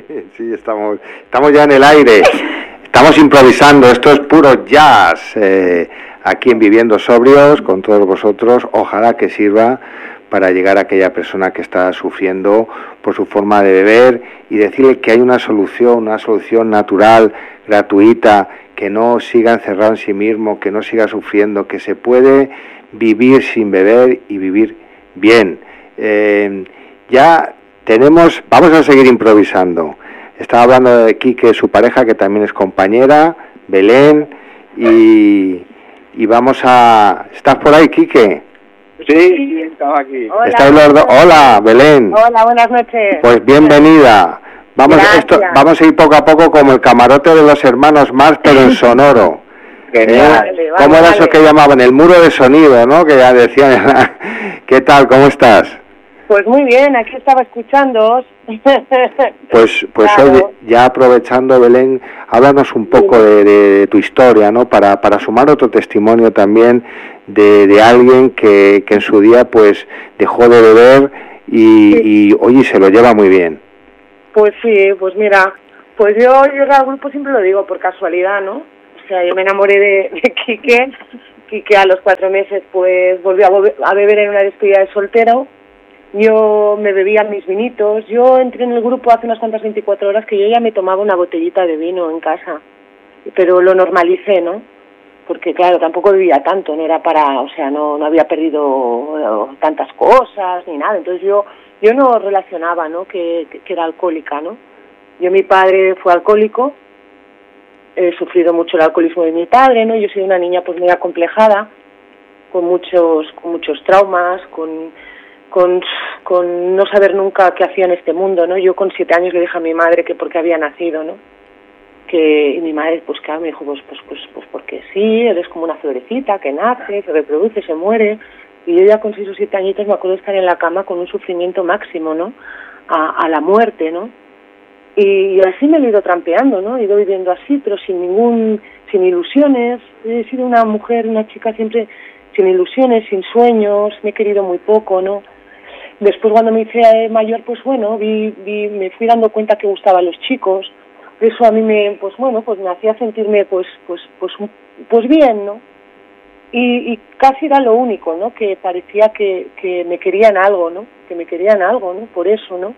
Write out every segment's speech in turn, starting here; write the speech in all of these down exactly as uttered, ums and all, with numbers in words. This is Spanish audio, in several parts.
Sí, estamos, estamos ya en el aire, estamos improvisando, esto es puro jazz, eh, aquí en Viviendo Sobrios, con todos vosotros, ojalá que sirva para llegar a aquella persona que está sufriendo por su forma de beber y decirle que hay una solución, una solución natural, gratuita, que no siga encerrado en sí mismo, que no siga sufriendo, que se puede vivir sin beber y vivir bien. Eh, ya tenemos, vamos a seguir improvisando. Estaba hablando de Quique, su pareja, que también es compañera, Belén, y, y vamos a... ¿Estás por ahí, Quique? Sí, estaba aquí. Hola, ¿estáis los dos? Hola, Belén. Hola, buenas noches. Pues bienvenida. Vamos a, esto, vamos a ir poco a poco como el camarote de los hermanos Marx, pero en sonoro. Genial. ¿Eh? ¿Cómo era eso que llamaban? El muro de sonido, ¿no? Que ya decían. ¿Qué tal? ¿Cómo estás? Pues muy bien, aquí estaba escuchándoos. Pues, pues claro. Oye, ya aprovechando, Belén, háblanos un poco sí. de, de tu historia, ¿no? Para, para sumar otro testimonio también de, de alguien que, que en su día, pues, dejó de beber y, sí. y, oye, se lo lleva muy bien. Pues sí, pues mira, pues yo llegué al grupo, siempre lo digo, por casualidad, ¿no? O sea, yo me enamoré de, de Quique, Quique a los cuatro meses, pues, volvió a, a beber en una despedida de soltero. Yo me bebía mis vinitos. Yo entré en el grupo hace unas cuantas veinticuatro horas que yo ya me tomaba una botellita de vino en casa. Pero lo normalicé, ¿no? Porque, claro, tampoco bebía tanto, no era para... O sea, no, no había perdido tantas cosas ni nada. Entonces yo yo no relacionaba, ¿no? Que, que, que era alcohólica, ¿no? Yo, mi padre fue alcohólico. He sufrido mucho el alcoholismo de mi padre, ¿no? Yo soy una niña, pues, muy acomplejada, con muchos, con muchos traumas, con... Con, con no saber nunca qué hacía en este mundo, ¿no? Yo con siete años le dije a mi madre que por qué había nacido, ¿no? Que, y mi madre, pues claro, me dijo, pues, pues, pues, pues porque sí, eres como una florecita que nace, se reproduce, se muere. Y yo ya con seis o siete añitos me acuerdo de estar en la cama con un sufrimiento máximo, ¿no? A, a la muerte, ¿no? Y, y así me lo he ido trampeando, ¿no? He ido viviendo así, pero sin ningún, sin ilusiones. He sido una mujer, una chica siempre sin ilusiones, sin sueños, me he querido muy poco, ¿no? Después, cuando me hice mayor, pues bueno, vi, vi, me fui dando cuenta que gustaban los chicos. Eso a mí me, pues bueno, pues me hacía sentirme, pues, pues, pues, pues bien, ¿no? Y, y casi era lo único, ¿no? Que parecía que, que me querían algo, ¿no? Que me querían algo, ¿no? Por eso, ¿no?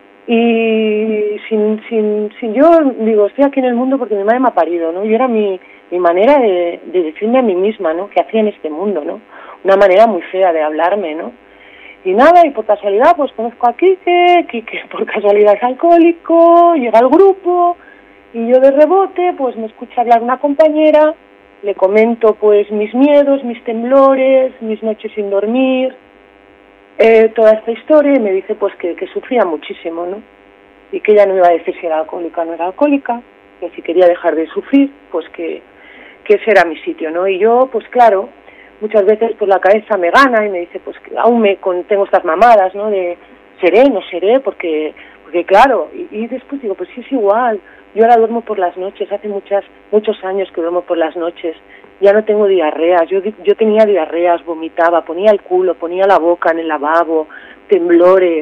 Y sin, sin, sin yo digo, estoy aquí en el mundo porque mi madre me ha parido, ¿no? Y era mi, mi manera de, de decirme a mí misma, ¿no? Que hacía en este mundo, ¿no? Una manera muy fea de hablarme, ¿no? Y nada, y por casualidad, pues conozco a Quique, Quique por casualidad es alcohólico, llega al grupo, y yo de rebote, pues me escucha hablar una compañera, le comento, pues, mis miedos, mis temblores, mis noches sin dormir, eh, toda esta historia, y me dice, pues, que, que sufría muchísimo, ¿no? Y que ella no iba a decir si era alcohólica o no era alcohólica, que si quería dejar de sufrir, pues que, que ese era mi sitio, ¿no? Y yo, pues claro, muchas veces pues la cabeza me gana y me dice, pues que aún me con, tengo estas mamadas, ¿no? De seré, no seré, porque porque claro, y, y después digo, pues sí es igual, yo ahora duermo por las noches, hace muchas muchos años que duermo por las noches, ya no tengo diarreas, yo yo tenía diarreas, vomitaba, ponía el culo, ponía la boca en el lavabo, temblores,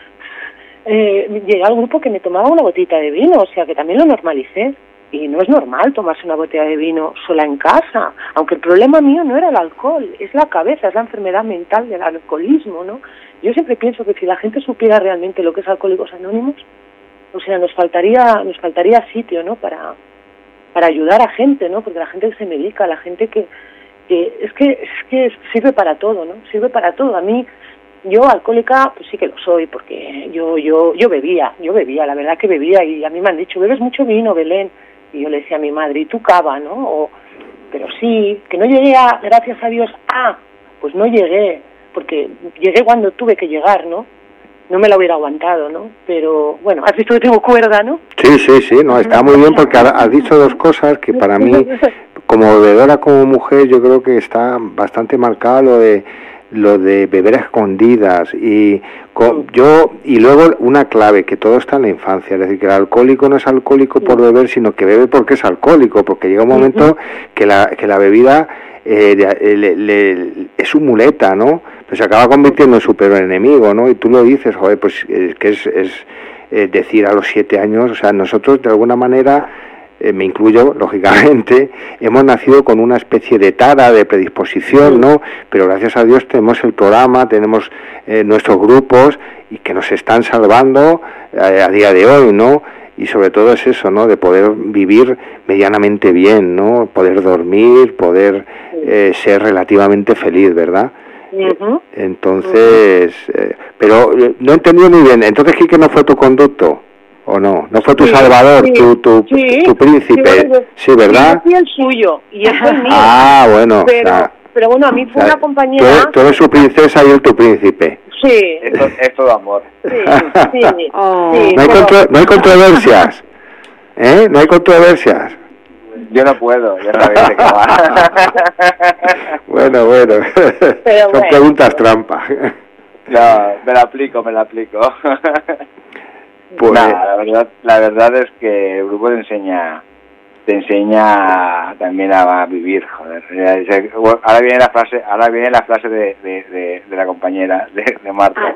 eh, llegué al grupo que me tomaba una botita de vino, o sea que también lo normalicé. Y no es normal tomarse una botella de vino sola en casa, aunque el problema mío no era el alcohol, es la cabeza, es la enfermedad mental del alcoholismo, ¿no? Yo siempre pienso que si la gente supiera realmente lo que es Alcohólicos Anónimos, o sea, nos faltaría nos faltaría sitio, ¿no? Para para ayudar a gente, ¿no? Porque la gente que se medica, la gente que, que es que es que sirve para todo, ¿no? Sirve para todo. A mí, yo alcohólica, pues sí que lo soy, porque yo yo yo bebía, yo bebía, la verdad que bebía, y a mí me han dicho, bebes mucho vino, Belén. Y yo le decía a mi madre, ¿y tú cava, no? O, pero sí, que no llegué a, gracias a Dios, ah, pues no llegué, porque llegué cuando tuve que llegar, ¿no? No me la hubiera aguantado, ¿no? Pero, bueno, has visto que tengo cuerda, ¿no? Sí, sí, sí, no, está muy bien porque has dicho dos cosas que para mí, como bebedora, como mujer, yo creo que está bastante marcado lo de lo de beber a escondidas y con, yo y luego una clave, que todo está en la infancia, es decir, que el alcohólico no es alcohólico por beber, sino que bebe porque es alcohólico, porque llega un momento que la que la bebida eh, le, le, es su muleta, ¿no? Pues se acaba convirtiendo en su peor enemigo, ¿no? Y tú lo dices, joder, pues es que es, es eh, decir a los siete años, o sea, nosotros de alguna manera, eh, me incluyo, lógicamente, hemos nacido con una especie de tara, de predisposición, ¿no? Pero gracias a Dios tenemos el programa, tenemos eh, nuestros grupos y que nos están salvando eh, a día de hoy, ¿no? Y sobre todo es eso, ¿no? De poder vivir medianamente bien, ¿no? Poder dormir, poder eh, ser relativamente feliz, ¿verdad? Uh-huh. Entonces, eh, pero eh, no he entendido muy bien. Entonces, ¿Quique no fue tu conducto? ¿O no? ¿No fue tu sí, salvador, sí, tu, tu, sí, tu príncipe? Sí, bueno, sí, ¿verdad? Sí, yo fui el suyo y él fue el mío. Ah, bueno. Pero, o sea, pero bueno, a mí fue o sea, una compañera... Tú eres, tú eres su princesa y él tu príncipe. Sí. Esto es todo amor. Sí, sí. Oh. sí no, hay pero... contro no hay controversias. ¿Eh? No hay controversias. Yo no puedo, ya sabéis de qué va. Bueno, bueno. Pero Son bueno. preguntas trampa. No, me la aplico, me la aplico. Pues... Nah, la verdad, la verdad es que el grupo te enseña, te enseña también a vivir, joder. Ahora viene la frase, ahora viene la frase de, de, de, de la compañera, de, de Marta.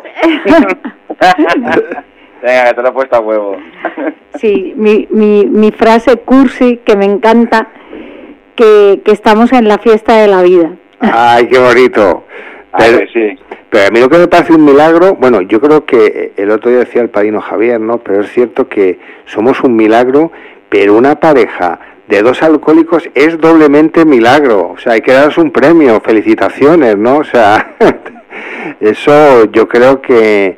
Venga, que te lo he puesto a huevo. Sí, mi, mi, mi frase cursi que me encanta, que, que estamos en la fiesta de la vida. Ay, qué bonito. Pero, Ay, sí. pero a mí lo que me parece un milagro, bueno, yo creo que el otro día decía el padrino Javier, ¿no? Pero es cierto que somos un milagro, pero una pareja de dos alcohólicos es doblemente milagro. O sea, hay que daros un premio, felicitaciones, ¿no? O sea, eso yo creo que...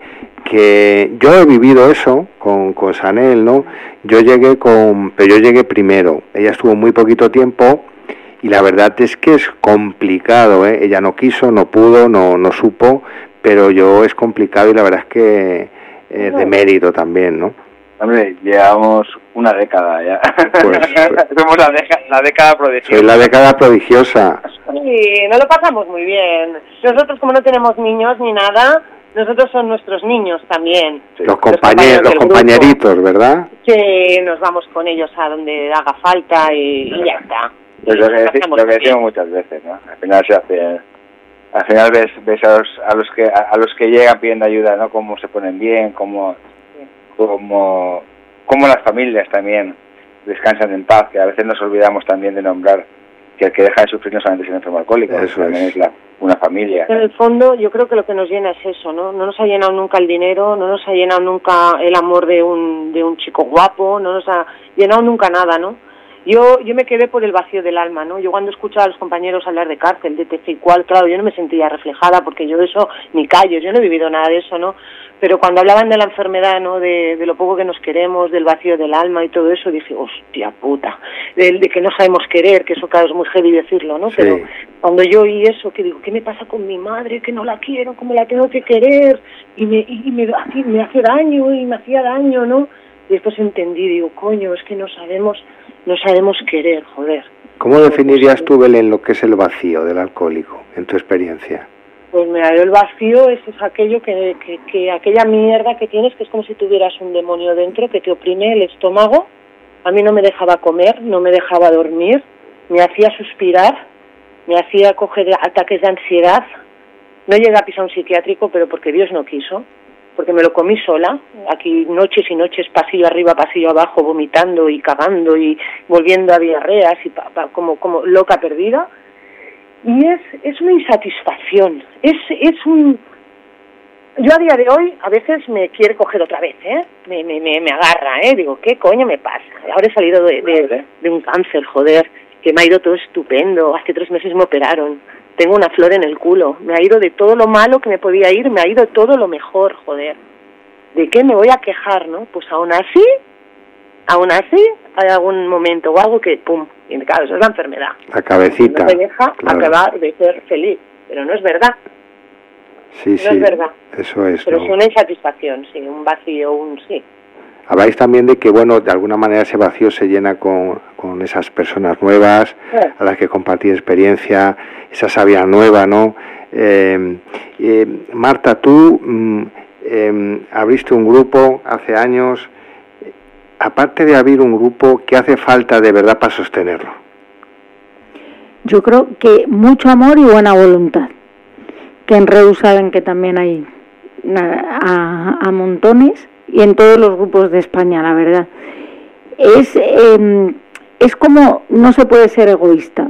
que yo he vivido eso con, con Sanel, ¿no? Yo llegué con, pero yo llegué primero, ella estuvo muy poquito tiempo y la verdad es que es complicado, ¿eh? Ella no quiso, no pudo, no, no supo, pero yo es complicado y la verdad es que es de mérito también, ¿no? Hombre, llevamos una década ya. Pues, pues somos la, deca, la década prodigiosa. Soy la década prodigiosa. Sí, no lo pasamos muy bien. Nosotros como no tenemos niños ni nada... Nosotros son nuestros niños también. Sí. Los compañeros, los compañeritos, grupo. ¿Verdad? Sí, nos vamos con ellos a donde haga falta y, y ya está. Pues lo que, dec lo que decimos muchas veces, ¿no? Al final se hace, al final ves, ves a los, a los que, a, a los que llegan pidiendo ayuda, ¿no? Cómo se ponen bien, cómo, sí. cómo, cómo las familias también descansan en paz, que a veces nos olvidamos también de nombrar que el que deja de sufrir no solamente es el enfermo alcohólico, eso también es, es la, una familia. En el fondo yo creo que lo que nos llena es eso, ¿no? No nos ha llenado nunca el dinero, no nos ha llenado nunca el amor de un, de un chico guapo, no nos ha llenado nunca nada, ¿no? Yo yo me quedé por el vacío del alma, ¿no? Yo cuando escuchaba a los compañeros hablar de cárcel, de T C I cual, claro, yo no me sentía reflejada porque yo de eso ni callo, yo no he vivido nada de eso, ¿no? Pero cuando hablaban de la enfermedad, ¿no? De, de lo poco que nos queremos, del vacío del alma y todo eso, dije, hostia puta, de, de que no sabemos querer, que eso claro es muy heavy decirlo, ¿no? Sí. Pero cuando yo oí eso, que digo, ¿qué me pasa con mi madre? Que no la quiero, ¿cómo la tengo que querer? Y me, y me, me hace daño, y me hacía daño, ¿no? Y después entendí, digo, coño, es que no sabemos, no sabemos querer, joder. ¿Cómo definirías tú, Belén, lo que es el vacío del alcohólico, en tu experiencia? Pues mira, el vacío es, es aquello que, que, que, aquella mierda que tienes, que es como si tuvieras un demonio dentro que te oprime el estómago. A mí no me dejaba comer, no me dejaba dormir, me hacía suspirar, me hacía coger ataques de ansiedad. No llegué a pisar un psiquiátrico, pero porque Dios no quiso, porque me lo comí sola, aquí noches y noches, pasillo arriba, pasillo abajo, vomitando y cagando y volviendo a diarreas y pa, pa, como, como loca perdida. Y es, es una insatisfacción, es, es un... Yo a día de hoy a veces me quiere coger otra vez, ¿eh? Me, me, me, me agarra, ¿eh? Digo, ¿qué coño me pasa? Ahora he salido de, de, de un cáncer, joder, que me ha ido todo estupendo, hace tres meses me operaron, tengo una flor en el culo, me ha ido de todo lo malo que me podía ir, me ha ido todo lo mejor, joder. ¿De qué me voy a quejar, no? Pues aún así, aún así, hay algún momento o algo que, pum, y claro, eso es la enfermedad. La cabecita. No te deja claro. acabar de ser feliz, pero no es verdad. Sí, no sí, es verdad. Eso es. Pero ¿no? es una insatisfacción, sí, un vacío, un sí. Habláis también de que, bueno, de alguna manera ese vacío se llena con, con esas personas nuevas, sí. a las que compartís experiencia, esa sabia nueva, ¿no? Eh, eh, Marta, tú mm, eh, abriste un grupo hace años. Aparte de abrir un grupo, ¿qué hace falta de verdad para sostenerlo? Yo creo que mucho amor y buena voluntad. Que en Reus saben que también hay a, a montones y en todos los grupos de España, la verdad. Es, eh, es como, no se puede ser egoísta.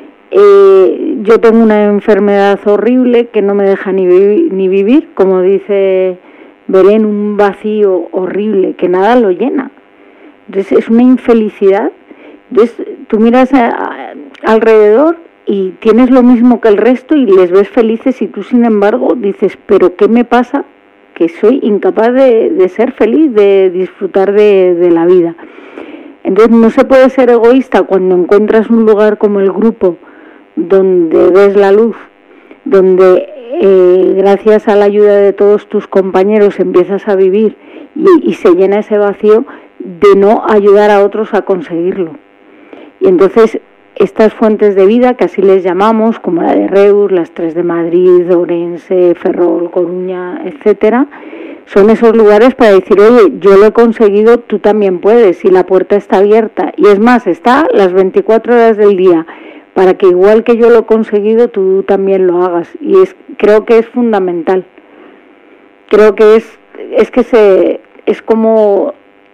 Eh, yo tengo una enfermedad horrible que no me deja ni, vi- ni vivir, como dice Belén, un vacío horrible que nada lo llena. Entonces es una infelicidad. Entonces tú miras a, a, alrededor y tienes lo mismo que el resto y les ves felices y tú sin embargo dices, pero ¿qué me pasa? Que soy incapaz de, de ser feliz, de disfrutar de, de la vida. Entonces no se puede ser egoísta cuando encuentras un lugar como el grupo donde ves la luz, donde eh, gracias a la ayuda de todos tus compañeros empiezas a vivir y, y se llena ese vacío de no ayudar a otros a conseguirlo. Y entonces estas fuentes de vida, que así les llamamos, como la de Reus, las tres de Madrid, Ourense, Ferrol, Coruña, etcétera, son esos lugares para decir, oye, yo lo he conseguido, tú también puedes, y la puerta está abierta. Y es más, está las veinticuatro horas del día, para que igual que yo lo he conseguido, tú también lo hagas. Y es, creo que es fundamental. Creo que es, es que se, es como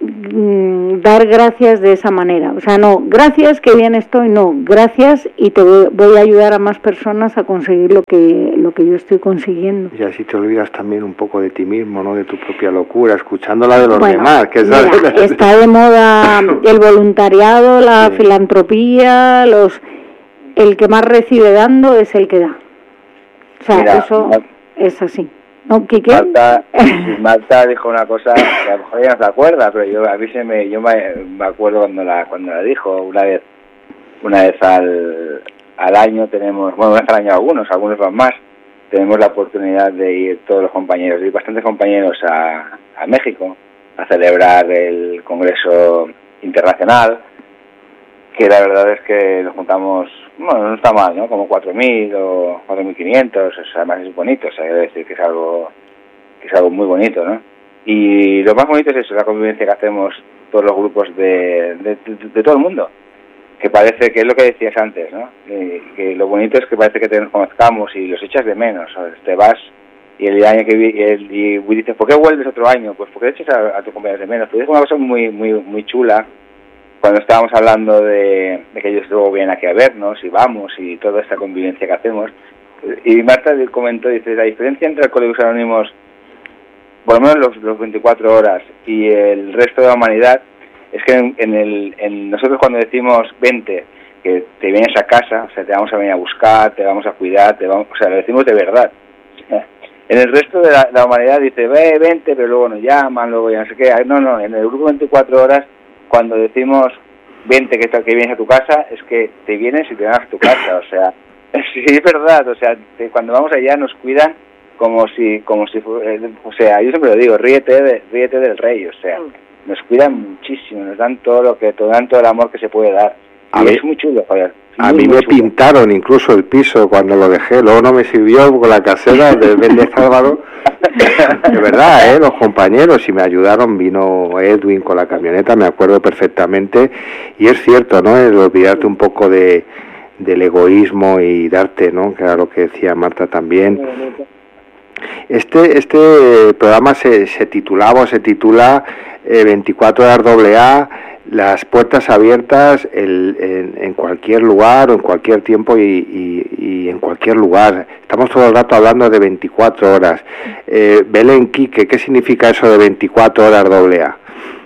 mm, dar gracias de esa manera. O sea, no, gracias, que bien estoy, no, gracias y te voy, voy a ayudar a más personas a conseguir lo que, lo que yo estoy consiguiendo. Y así te olvidas también un poco de ti mismo, ¿no? De tu propia locura, escuchando la de los bueno, demás. Que mira, está de moda el voluntariado, la sí. filantropía, los... El que más recibe dando es el que da. O sea, mira, eso Mar... es así. ¿No, Quique? Marta, Marta dijo una cosa que a lo mejor ya no se acuerda, pero yo a mí se me, yo me, me acuerdo cuando la cuando la dijo una vez, una vez al, al año tenemos, bueno, una vez al año algunos, algunos van más, tenemos la oportunidad de ir todos los compañeros, de ir bastantes compañeros a, a México a celebrar el Congreso Internacional, que la verdad es que nos juntamos, bueno, no está mal, ¿no? Como cuatro mil o cuatro mil quinientos, además es bonito, o sea, quiero decir que es algo que es algo muy bonito, ¿no? Y lo más bonito es eso, la convivencia que hacemos todos los grupos de, de, de, de todo el mundo, que parece que es lo que decías antes, ¿no? Que, que lo bonito es que parece que te nos conozcamos y los echas de menos, ¿sabes? Te vas y el año que vi, y, el, y dices, ¿por qué vuelves otro año? Pues porque echas a, a tus compañeros de menos, pues es una cosa muy, muy, muy chula. Cuando estábamos hablando de, de que ellos luego vienen aquí a vernos y vamos y toda esta convivencia que hacemos, y Marta comentó, dice, la diferencia entre Alcohólicos Anónimos, por lo menos los, los veinticuatro horas y el resto de la humanidad, es que en, en el en nosotros cuando decimos vente, que te vienes a casa, o sea, te vamos a venir a buscar, te vamos a cuidar, te vamos, o sea, lo decimos de verdad. En el resto de la, la humanidad dice, ve, vente, pero luego nos llaman, luego ya no sé qué. No, no, en el grupo veinticuatro horas, cuando decimos vente que, que vienes a tu casa, es que te vienes y te vas a tu casa, o sea, sí, es verdad, o sea, te, cuando vamos allá nos cuidan como si, como si, eh, o sea, yo siempre lo digo, ríete, de, ríete del rey, o sea, nos cuidan muchísimo, nos dan todo lo que, nos dan todo el amor que se puede dar, y a es mí, muy chulo, joder. A muy, mí me chulo. Pintaron incluso el piso cuando lo dejé, luego no me sirvió con la casera de Vélez Álvaro. De verdad, ¿eh? Los compañeros y me ayudaron, vino Edwin con la camioneta, me acuerdo perfectamente, y es cierto, ¿no? El olvidarte un poco de del egoísmo y darte, ¿no? Que era lo que decía Marta también. Este este programa se, se titulaba o se titula eh, veinticuatro horas doble A, las puertas abiertas el, en, en cualquier lugar o en cualquier tiempo y, y, y en cualquier lugar. Estamos todo el rato hablando de veinticuatro horas. Eh, Belén, Quique, ¿qué significa eso de veinticuatro horas doble A?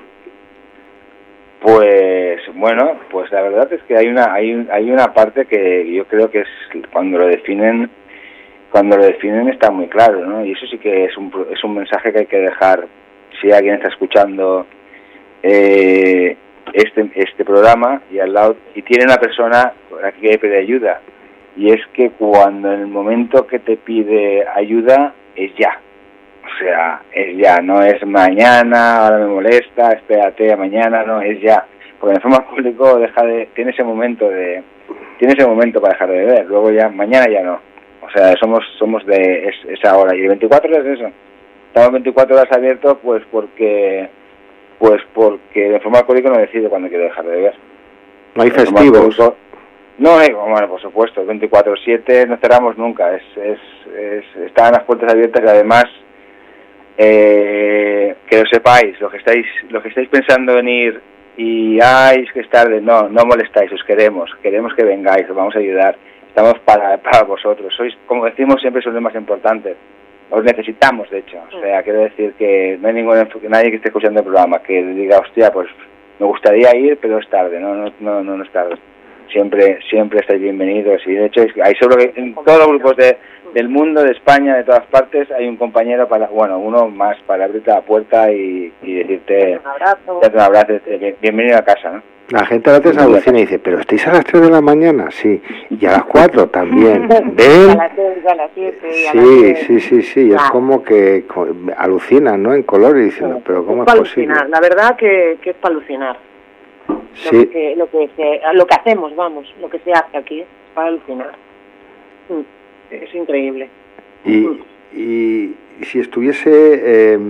Pues bueno, pues la verdad es que hay una hay hay una parte que yo creo que es cuando lo definen cuando lo definen está muy claro, ¿no? Y eso sí que es un es un mensaje que hay que dejar si alguien está escuchando eh, este este programa y al lado y tiene una persona a la que pide ayuda, y es que cuando en el momento que te pide ayuda es ya, o sea, es ya, no es mañana, ahora me molesta, espérate a mañana, no, es ya, porque en forma alcohólico deja de tiene ese momento de tiene ese momento para dejar de beber, luego ya mañana ya no, o sea, somos somos de es, esa hora, y veinticuatro horas es eso, estamos veinticuatro horas abiertos pues porque Pues porque de forma alcohólica no decide cuando quiere dejar de beber. No hay festivos. No hay, bueno, por supuesto, veinticuatro siete no cerramos nunca, es, es, es, están las puertas abiertas y además eh, que lo sepáis, lo que estáis, lo que estáis pensando en ir y ay, es que es tarde, no, no molestáis, os queremos, queremos que vengáis, os vamos a ayudar, estamos para, para vosotros, sois, como decimos siempre, sois los más importantes, os necesitamos, de hecho, o sea, quiero decir que no hay ningún, nadie que esté escuchando el programa que diga, hostia, pues me gustaría ir, pero es tarde, no, no, no, no, no es tarde. Siempre siempre estáis bienvenidos y de hecho hay solo en todos los grupos de, del mundo, de España, de todas partes, hay un compañero para, bueno, uno más para abrirte la puerta y, y decirte un abrazo, darte un abrazo, bienvenido a casa, ¿no? La gente a veces alucina y dice, pero ¿estáis a las tres de la mañana? Sí, y a las cuatro también. ¿Ven? a las seis, a las siete, a las Sí, diez. sí, sí, sí, Claro. es como que co- alucinan, ¿no? En colores diciendo, pero ¿cómo es es para posible? alucinar, la verdad que, que es para alucinar. Sí, Lo que, lo que se, lo que hacemos, vamos, lo que se hace aquí es para alucinar. Mm, Es increíble. y, y si estuviese, eh,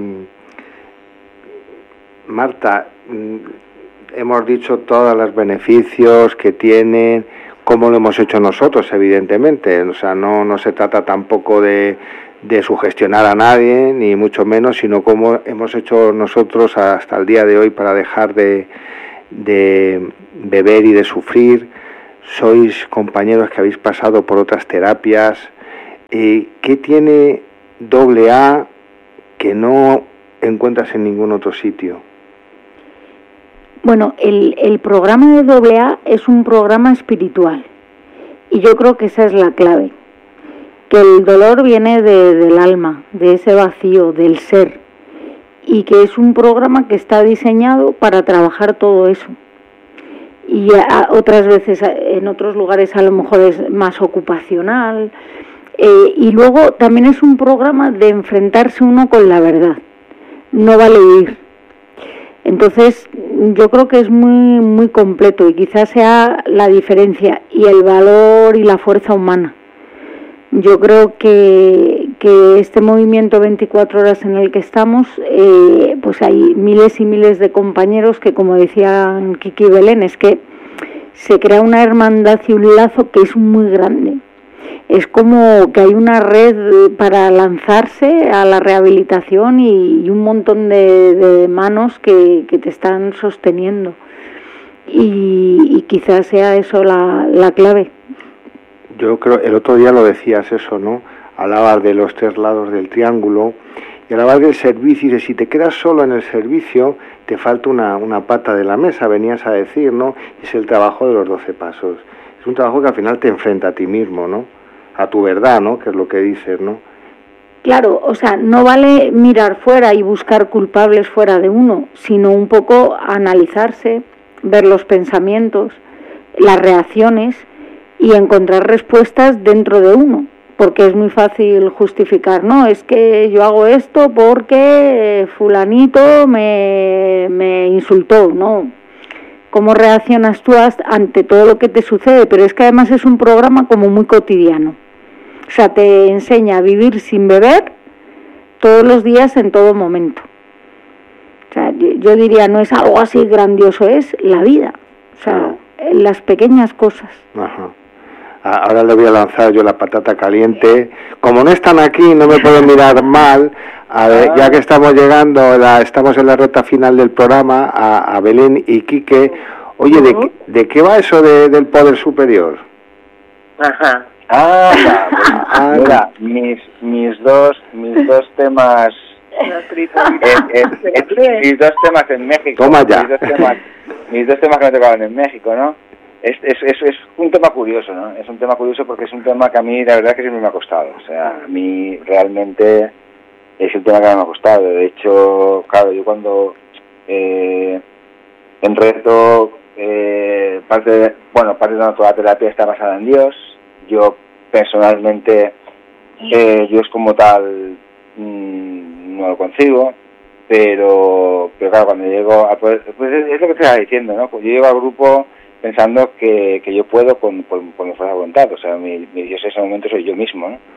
Marta, mm, hemos dicho todos los beneficios que tienen, cómo lo hemos hecho nosotros, evidentemente, o sea, no, no se trata tampoco de, de sugestionar a nadie, ni mucho menos, sino cómo hemos hecho nosotros hasta el día de hoy para dejar de, de beber y de sufrir. Sois compañeros que habéis pasado por otras terapias. Eh, ¿Qué tiene doble A que no encuentras en ningún otro sitio? Bueno, el, el programa de doble A es un programa espiritual y yo creo que esa es la clave, que el dolor viene de, del alma, de ese vacío, del ser, y que es un programa que está diseñado para trabajar todo eso. Y a, otras veces, en otros lugares a lo mejor es más ocupacional, eh, y luego también es un programa de enfrentarse uno con la verdad, no vale huir. Entonces yo creo que es muy muy completo y quizás sea la diferencia y el valor y la fuerza humana. Yo creo que, que este movimiento veinticuatro horas en el que estamos, eh, pues hay miles y miles de compañeros que, como decían Kiki y Belén, es que se crea una hermandad y un lazo que es muy grande. Es como que hay una red para lanzarse a la rehabilitación y, y un montón de, de manos que, que te están sosteniendo. Y, y quizás sea eso la, la clave. Yo creo, el otro día lo decías eso, ¿no? Hablabas de los tres lados del triángulo y hablabas del servicio y de si te quedas solo en el servicio te falta una, una pata de la mesa, venías a decir, ¿no? Es el trabajo de los doce pasos. Es un trabajo que al final te enfrenta a ti mismo, ¿no? A tu verdad, ¿no? Que es lo que dices, ¿no? Claro, o sea, no vale mirar fuera y buscar culpables fuera de uno, sino un poco analizarse, ver los pensamientos, las reacciones y encontrar respuestas dentro de uno, porque es muy fácil justificar, no, es que yo hago esto porque fulanito me, me insultó, no. ¿Cómo reaccionas tú ante todo lo que te sucede? Pero es que además es un programa como muy cotidiano. O sea, te enseña a vivir sin beber todos los días, en todo momento. O sea, yo, yo diría, no es algo así grandioso, es la vida. O sea, no. Las pequeñas cosas. Ajá. Ahora le voy a lanzar yo la patata caliente. Como no están aquí, no me pueden mirar mal. A ver, ya que estamos llegando, la, estamos en la recta final del programa, a, a Belén y Quique. Oye, uh-huh. ¿de, ¿de qué va eso de, del poder superior? Ajá. Ah, ah, mira, mis mis dos mis dos temas eh, eh, eh, mis dos temas en México. Toma ya. Mis dos temas, mis dos temas que me tocaban en México, ¿no? Es, es, es, es un tema curioso, ¿no? Es un tema curioso porque es un tema que a mí la verdad que siempre me ha costado. O sea, a mí realmente es un tema que me ha costado. De hecho, claro, yo cuando eh, en reto eh, parte de, bueno, parte de toda la terapia está basada en Dios. Yo personalmente, eh, Dios como tal mmm, no lo concibo, pero, pero claro, cuando llego a poder, pues es, es lo que te estaba diciendo, ¿no? Pues yo llego al grupo pensando que, que yo puedo con, con, con mi fuerza de voluntad, o sea, mi, mi Dios en ese momento soy yo mismo, ¿no?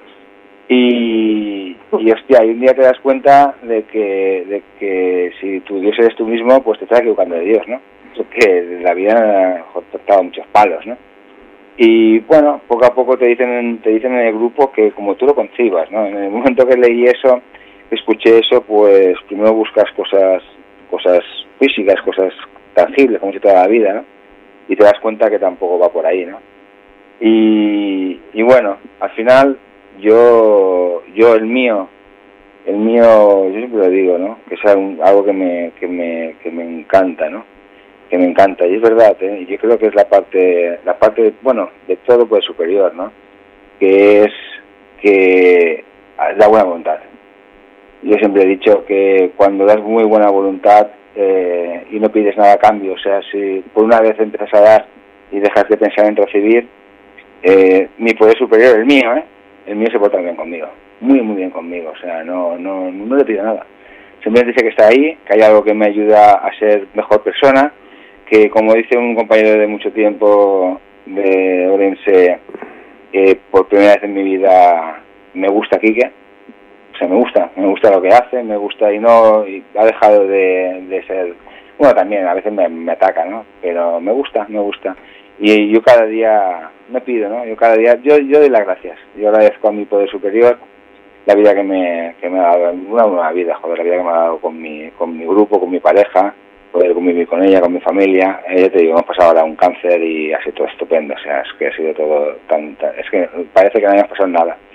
Y, y hostia, y un día te das cuenta de que, de que si tu Dios eres tú mismo, pues te estás equivocando de Dios, ¿no? Porque la vida te ha dado muchos palos, ¿no? Y bueno, poco a poco te dicen te dicen en el grupo que como tú lo concibas, ¿no? En el momento que leí eso, que escuché eso, pues primero buscas cosas cosas físicas, cosas tangibles, como si toda la vida, ¿no? Y te das cuenta que tampoco va por ahí, ¿no? Y, y bueno, al final yo yo el mío el mío yo siempre lo digo, ¿no? Que es algo que me que me que me encanta, ¿no? Que me encanta, y es verdad, ¿eh? Y yo creo que es la parte la parte bueno, de todo pues superior, ¿no? Que es que la buena voluntad. Yo siempre he dicho que cuando das muy buena voluntad eh, y no pides nada a cambio, o sea, si por una vez empiezas a dar y dejas de pensar en recibir, eh, mi poder superior, el mío, ¿eh? El mío se porta bien conmigo, muy muy bien conmigo, o sea, no no no le pido nada. Simplemente dice que está ahí, que hay algo que me ayuda a ser mejor persona, que como dice un compañero de mucho tiempo de Orense, eh, por primera vez en mi vida me gusta Quique. O sea, me gusta, me gusta lo que hace, me gusta y no, y ha dejado de, de ser, bueno, también a veces me, me ataca, ¿no? Pero me gusta, me gusta. Y yo cada día me pido, ¿no? Yo cada día, yo, yo doy las gracias. Yo agradezco a mi poder superior la vida que me, que me ha dado, una nueva vida, joder, la vida que me ha dado con mi, con mi grupo, con mi pareja, poder convivir con ella, con mi familia. Ella, te digo, hemos pasado ahora un cáncer y ha sido todo estupendo, o sea, es que ha sido todo tan, tan es que parece que no hayamos pasado nada.